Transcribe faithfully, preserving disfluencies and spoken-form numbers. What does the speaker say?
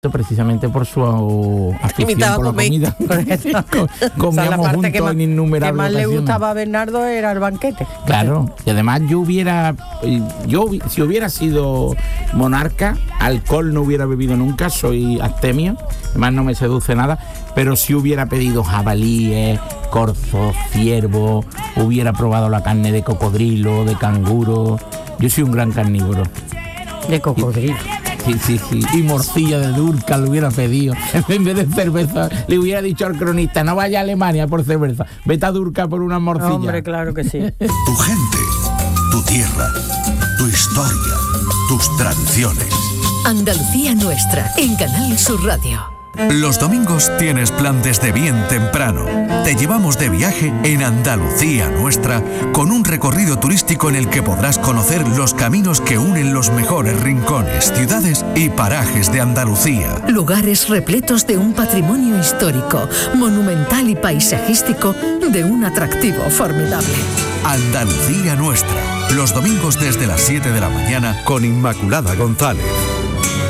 precisamente por su afición por la comida. Comíamos o sea, la parte juntos que más, en innumerables que más le ocasiones. gustaba a Bernardo era el banquete. Claro, y además yo hubiera, yo si hubiera sido monarca, alcohol no hubiera bebido nunca, soy abstemio, además no me seduce nada, pero si hubiera pedido jabalíes, corzos, ciervos, hubiera probado la carne de cocodrilo, de canguro. Yo soy un gran carnívoro. De cocodrilo. Sí, sí, sí. Y morcilla de Durca le hubiera pedido. En vez de cerveza, le hubiera dicho al cronista, no vaya a Alemania por cerveza, vete a Durca por una morcilla. Hombre, claro que sí. Tu gente, tu tierra, tu historia, tus tradiciones. Andalucía Nuestra, en Canal Sur Radio. Los domingos tienes plan desde bien temprano. Te llevamos de viaje en Andalucía Nuestra con un recorrido turístico en el que podrás conocer los caminos que unen los mejores rincones, ciudades y parajes de Andalucía. Lugares repletos de un patrimonio histórico, monumental y paisajístico de un atractivo formidable. Andalucía Nuestra, los domingos desde las siete de la mañana con Inmaculada González.